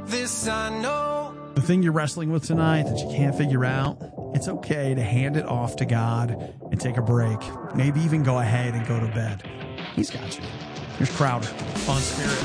This I know. The thing you're wrestling with tonight that you can't figure out, it's okay to hand it off to God and take a break. Maybe even go ahead and go to bed. He's got you. Here's Crowder on Spirit.